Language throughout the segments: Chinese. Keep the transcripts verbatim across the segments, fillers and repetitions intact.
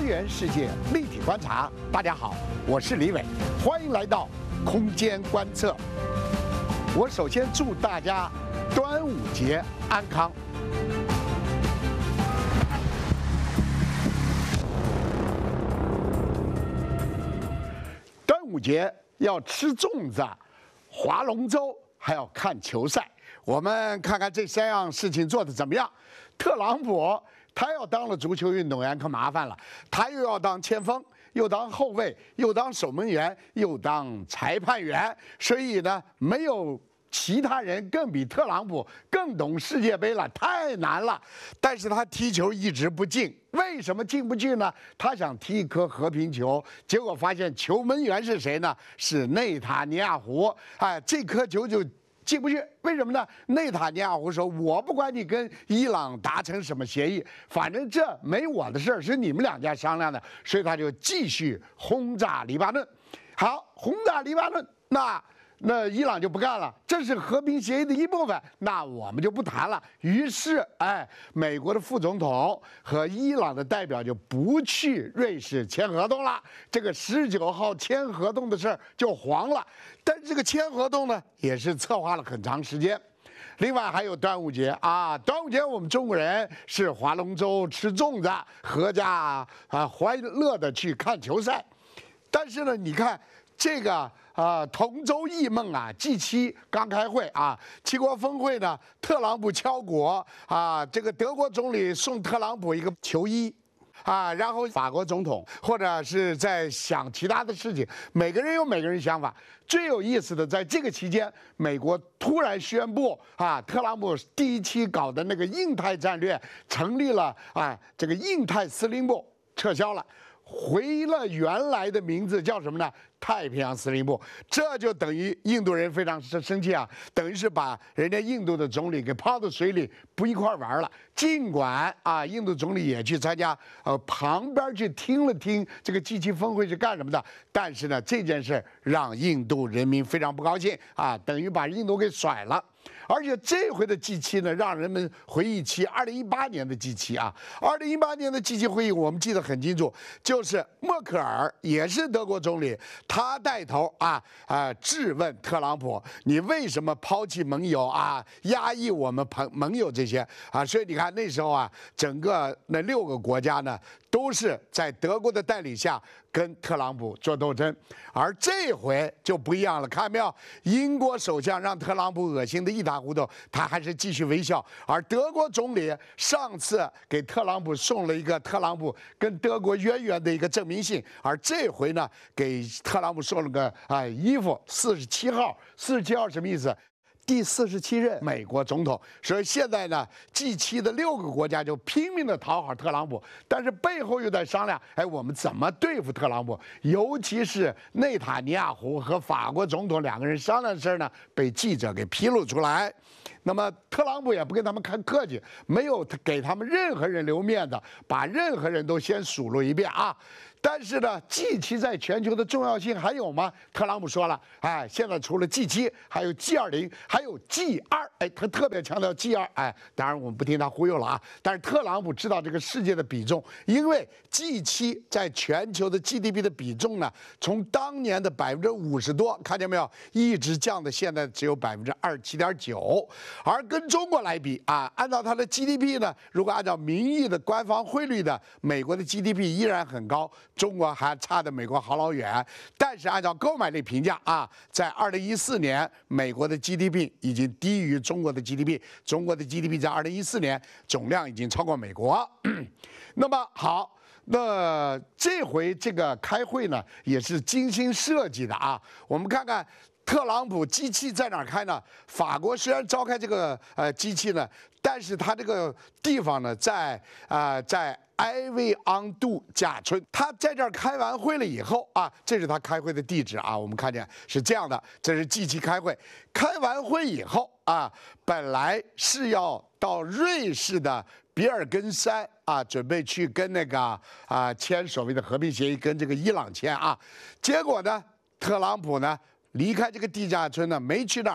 元世界立体观察，大家好，我是李伟，欢迎来到空间观测。我首先祝大家端午节安康。端午节要吃粽子、划龙舟，还要看球赛。我们看看这三样事情做得怎么样。特朗普他要当了足球运动员可麻烦了，他又要当前锋，又当后卫，又当守门员，又当裁判员，所以呢，没有其他人更比特朗普更懂世界杯了，太难了。但是他踢球一直不进，为什么进不去呢？他想踢一颗和平球，结果发现球门员是谁呢？是内塔尼亚胡。哎，这颗球就进不去，为什么呢？内塔尼亚胡说：“我不管你跟伊朗达成什么协议，反正这没我的事儿，是你们两家商量的。”所以他就继续轰炸黎巴嫩。好，轰炸黎巴嫩，那那伊朗就不干了，这是和平协议的一部分，那我们就不谈了。于是，哎，美国的副总统和伊朗的代表就不去瑞士签合同了。这个十九号签合同的事儿就黄了。但是这个签合同呢，也是策划了很长时间。另外还有端午节啊，端午节我们中国人是划龙舟、吃粽子、阖家啊欢乐的去看球赛。但是呢，你看这个啊，同舟异梦啊 ，G 七刚开会啊，七国峰会呢，特朗普敲鼓啊，这个德国总理送特朗普一个球衣。啊，然后法国总统或者是在想其他的事情，每个人有每个人想法。最有意思的，在这个期间，美国突然宣布啊，特朗普第一期搞的那个印太战略成立了啊，这个印太司令部撤销了，回了原来的名字叫什么呢？太平洋司令部。这就等于印度人非常生气啊，等于是把人家印度的总理给抛到水里，不一块玩了。尽管啊，印度总理也去参加，呃，旁边去听了听这个 G 七峰会是干什么的，但是呢，这件事让印度人民非常不高兴啊，等于把印度给甩了。而且这回的 G 七呢，让人们回忆起二零一八年的 G 七啊，二零一八年的 G 七会议我们记得很清楚，就是默克尔也是德国总理，他带头啊啊质问特朗普，你为什么抛弃盟友啊，压抑我们朋盟友这些啊？所以你看那时候啊，整个那六个国家呢，都是在德国的带领下跟特朗普做斗争，而这回就不一样了，看到没有？英国首相让特朗普恶心的一塌糊涂，他还是继续微笑。而德国总理上次给特朗普送了一个特朗普跟德国渊源的一个证明信，而这回呢，给特朗普送了个啊衣服，四十七号，四十七号什么意思？第四十七任美国总统，所以现在呢 ，G 七的六个国家就拼命的讨好特朗普，但是背后又在商量，哎，我们怎么对付特朗普？尤其是内塔尼亚胡和法国总统两个人商量的事儿呢，被记者给披露出来。那么特朗普也不跟他们看客气，没有给他们任何人留面子，把任何人都先数落一遍啊。但是呢 ，G 七在全球的重要性还有吗？特朗普说了，哎，现在除了 G 七，还有 G 二零，还有 G 二，哎，他特别强调 G 二，哎，当然我们不听他忽悠了啊。但是特朗普知道这个世界的比重，因为 G 七在全球的 G D P 的比重呢，从当年的百分之五十多，看见没有，一直降到现在只有百分之二十七点九。而跟中国来比啊，按照它的 G D P 呢，如果按照名义的官方汇率的，美国的 G D P 依然很高。中国还差的美国好老远，但是按照购买力评价啊，在二零一四年，美国的 G D P 已经低于中国的 G D P， 中国的 G D P 在二零一四年总量已经超过美国。那么好，那这回这个开会呢，也是精心设计的啊。我们看看特朗普 G 七在哪儿开呢？法国虽然召开这个呃 G 七呢，但是它这个地方呢，在啊、呃、在。埃维昂度假村，他在这儿开完会了以后啊，这是他开会的地址啊，我们看见是这样的，这是 G 七开会，开完会以后啊，本来是要到瑞士的比尔根山啊，准备去跟那个啊签所谓的和平协议，跟这个伊朗签啊，结果呢，特朗普呢离开这个地下村呢，没去那儿。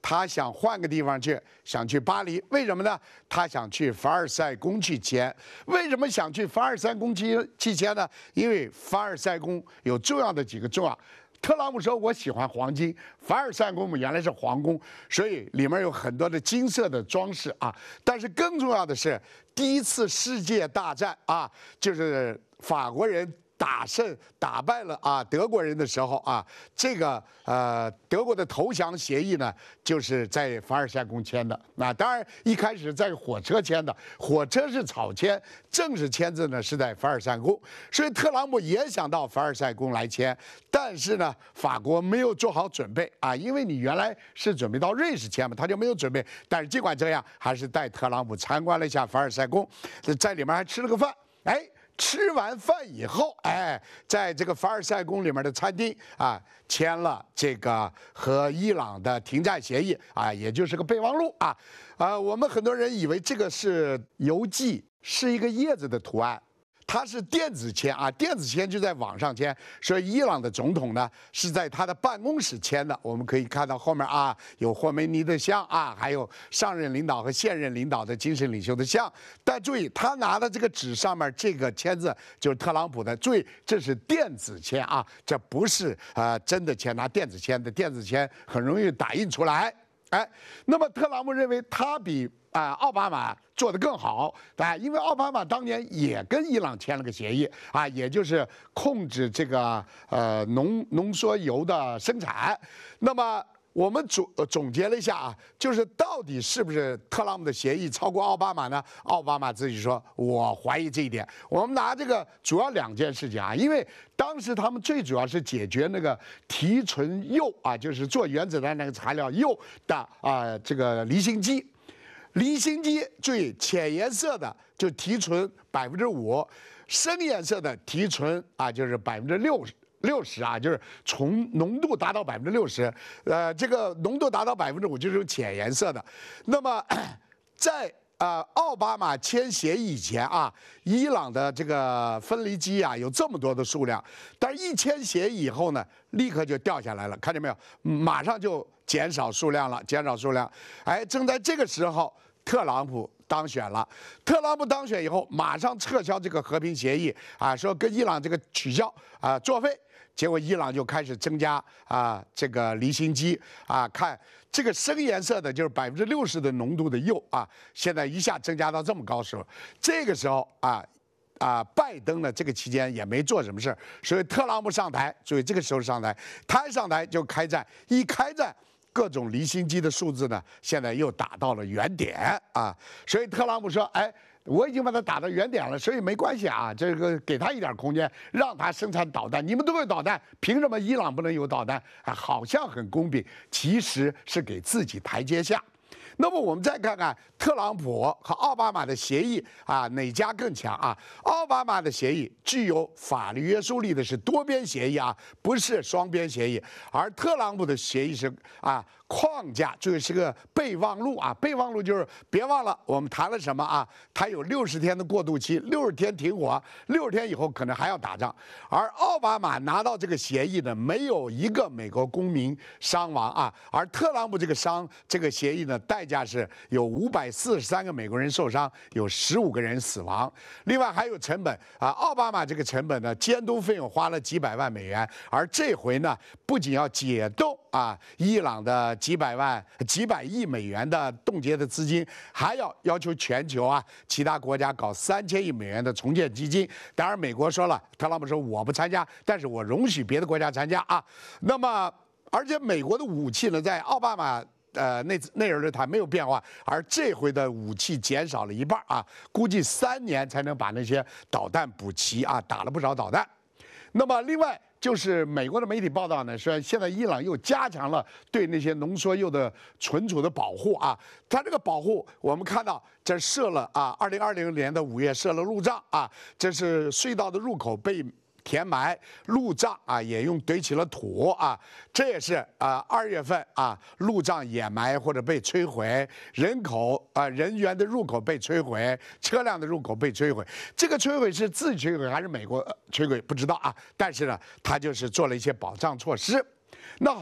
他想换个地方去，想去巴黎，为什么呢？他想去凡尔赛宫去签。为什么想去凡尔赛宫去去签呢？因为凡尔赛宫有重要的几个重要。特朗普说：“我喜欢黄金，凡尔赛宫原来是皇宫，所以里面有很多的金色的装饰啊。但是更重要的是，第一次世界大战啊，就是法国人。”打胜打败了啊德国人的时候啊，这个呃德国的投降协议呢，就是在凡尔赛宫签的。那当然一开始在火车签的，火车是草签，正式签字呢是在凡尔赛宫。所以特朗普也想到凡尔赛宫来签，但是呢法国没有做好准备啊，因为你原来是准备到瑞士签嘛，他就没有准备。但是尽管这样，还是带特朗普参观了一下凡尔赛宫，在里面还吃了个饭，哎。吃完饭以后，哎，在这个凡尔赛宫里面的餐厅啊，签了这个和伊朗的停战协议啊，也就是个备忘录啊。啊，我们很多人以为这个是邮寄，是一个叶子的图案。它是电子签啊，电子签就在网上签，所以伊朗的总统呢是在他的办公室签的。我们可以看到后面啊有霍梅尼的像啊，还有上任领导和现任领导的精神领袖的像。但注意，他拿的这个纸上面这个签字就是特朗普的。注意，这是电子签啊，这不是呃真的签，拿电子签的，电子签很容易打印出来。哎，那么特朗普认为他比啊、呃、奥巴马做得更好啊，因为奥巴马当年也跟伊朗签了个协议啊，也就是控制这个呃浓浓缩铀的生产。那么我们总总结了一下啊，就是到底是不是特朗普的协议超过奥巴马呢？奥巴马自己说，我怀疑这一点。我们拿这个主要两件事情啊，因为当时他们最主要是解决那个提纯铀啊，就是做原子弹那个材料铀的啊、呃、这个离心机。离心机注意，浅颜色的就提纯百分之五，深颜色的提纯啊就是百分之六十。六十啊，就是从浓度达到百分之六十，呃，这个浓度达到百分之五就是浅颜色的。那么，在呃奥巴马签协议以前啊，伊朗的这个分离机啊有这么多的数量，但是一签协议以后呢，立刻就掉下来了，看见没有？马上就减少数量了，减少数量。哎，正在这个时候，特朗普当选了。特朗普当选以后，马上撤销这个和平协议啊，说跟伊朗这个取消啊作废。结果伊朗就开始增加啊这个离心机啊，看这个深颜色的就是百分之六十的浓度的铀啊，现在一下增加到这么高时候，这个时候啊啊拜登呢这个期间也没做什么事，所以特朗普上台，所以这个时候上台，他一上台就开战，一开战。各种离心机的数字呢，现在又打到了原点啊，所以特朗普说：“哎，我已经把它打到原点了，所以没关系啊，这个给他一点空间，让他生产导弹。你们都有导弹，凭什么伊朗不能有导弹？啊，好像很公平，其实是给自己台阶下。”那么我们再看看特朗普和奥巴马的协议啊，哪家更强啊？奥巴马的协议具有法律约束力的是多边协议啊，不是双边协议，而特朗普的协议是啊框架，这是个备忘录啊。备忘录就是别忘了我们谈了什么啊？它有六十天的过渡期，六十天停火，六十天以后可能还要打仗。而奥巴马拿到这个协议呢，没有一个美国公民伤亡啊，而特朗普这个伤这个协议呢，代价是有五百四十三个美国人受伤，有十五个人死亡。另外还有成本啊，奥巴马这个成本呢，监督费用花了几百万美元，而这回呢，不仅要解冻啊伊朗的几百万、几百亿美元的冻结的资金，还要要求全球啊其他国家搞三千亿美元的重建基金。当然，美国说了，特朗普说我不参加，但是我容许别的国家参加啊。那么，而且美国的武器呢，在奥巴马。呃，那那人的谈没有变化，而这回的武器减少了一半啊，估计三年才能把那些导弹补齐啊，打了不少导弹。那么另外就是美国的媒体报道呢，说现在伊朗又加强了对那些浓缩铀的存储的保护啊，它这个保护我们看到这设了啊，二零二零年的五月设了路障啊，这是隧道的入口被。填埋路障啊，也用堆起了土啊，这也是啊二月份啊路障掩埋或者被摧毁，人口啊人员的入口被摧毁，车辆的入口被摧毁。这个摧毁是自己摧毁还是美国摧毁不知道啊，但是呢，他就是做了一些保障措施。那好了，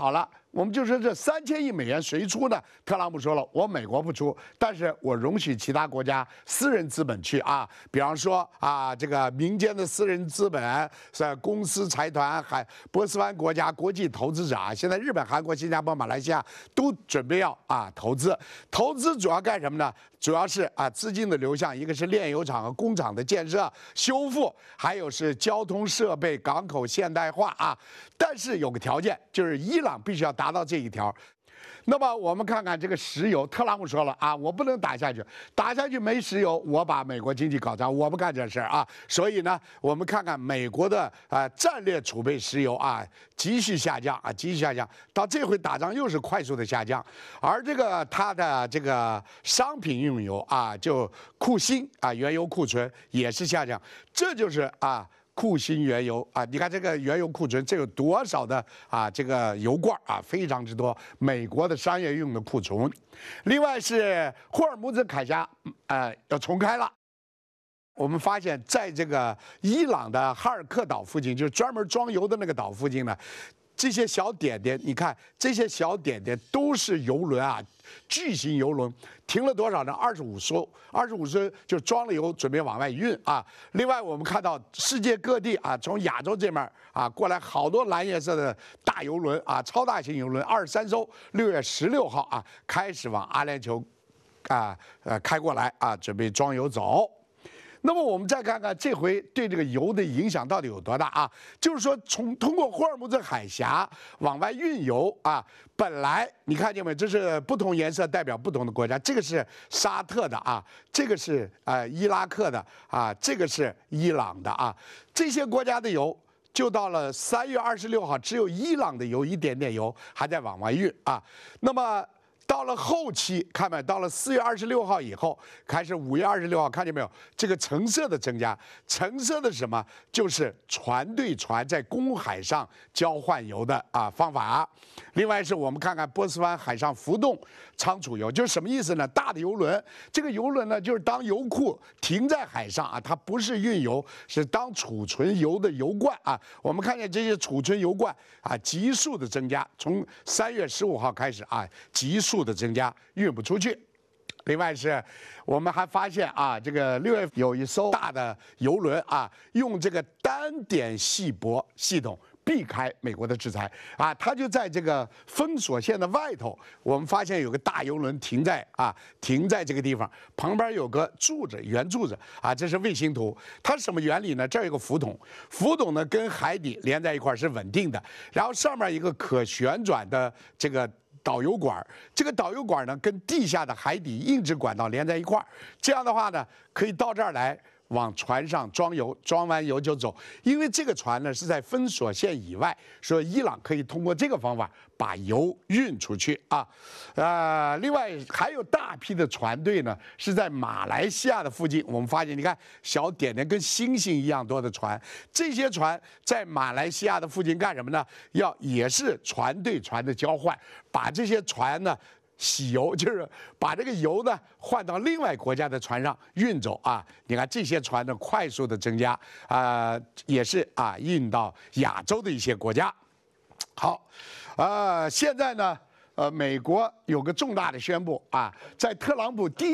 我们就说这三千亿美元谁出呢？特朗普说了，我美国不出，但是我容许其他国家私人资本去啊，比方说啊，这个民间的私人资本、是公司财团、还波斯湾国家国际投资者啊，现在日本、韩国、新加坡、马来西亚都准备要啊投资，投资主要干什么呢？主要是啊资金的流向，一个是炼油厂和工厂的建设修复，还有是交通设备、港口现代化啊。但是有个条件，就是伊朗必须要达到这一条。那么我们看看这个石油，特朗普说了啊，我不能打下去，打下去没石油，我把美国经济搞砸，我不干这事儿啊。所以呢，我们看看美国的啊、呃、战略储备石油啊急剧下降啊，急剧下降，到这回打仗又是快速的下降，而这个它的这个商品用油啊，就库欣啊原油库存也是下降，这就是啊。库欣原油啊，你看这个原油库存，这有多少的啊？这个油罐啊，非常之多。美国的商业用的库存，另外是霍尔木兹海峡，呃，要重开了。我们发现，在这个伊朗的哈尔克岛附近，就是专门装油的那个岛附近呢，这些小点点，你看这些小点点都是油轮啊，巨型油轮。停了多少呢？二十五艘，二十五艘就装了油，准备往外运啊。另外，我们看到世界各地啊，从亚洲这面啊过来好多蓝颜色的大油轮啊，超大型油轮，二十三艘，六月十六号啊开始往阿联酋啊呃开过来啊，准备装油走。那么我们再看看这回对这个油的影响到底有多大啊？就是说，从通过霍尔木兹海峡往外运油啊，本来你看见没？这是不同颜色代表不同的国家，这个是沙特的啊，这个是呃伊拉克的啊，这个是伊朗的啊，这些国家的油。就到了三月二十六号，只有伊朗的油一点点油还在往外运啊。那么到了后期，看没？到了四月二十六号以后，开始五月二十六号，看见没有？这个橙色的增加，橙色的是什么？就是船对船在公海上交换油的啊方法。另外是我们看看波斯湾海上浮动仓储油，就是什么意思呢？大的油轮，这个油轮呢，就是当油库停在海上啊，它不是运油，是当储存油的油罐啊。我们看见这些储存油罐啊，急速的增加，从三月十五号开始啊，急速的增加，运不出去。另外是，我们还发现啊，这个六月有一艘大的油轮啊，用这个单点细泊系统避开美国的制裁啊，它就在这个封锁线的外头。我们发现有个大油轮停在啊，停在这个地方，旁边有个柱子，圆柱子啊，这是卫星图。它是什么原理呢？这儿有个浮筒，浮筒呢跟海底连在一块是稳定的，然后上面一个可旋转的这个。导油管，这个导油管呢，跟地下的海底硬质管道连在一块儿，这样的话呢，可以到这儿来往船上装油，装完油就走。因为这个船呢是在封锁线以外，所以伊朗可以通过这个方法把油运出去啊。呃，另外还有大批的船队呢是在马来西亚的附近，我们发现，你看小点点跟星星一样多的船，这些船在马来西亚的附近干什么呢？要也是船对船的交换，把这些船呢。洗油就是把这个油呢换到另外国家的船上运走啊！你看这些船呢快速的增加啊、呃，也是啊运到亚洲的一些国家。好，呃，现在呢，呃，美国有个重大的宣布啊，在特朗普第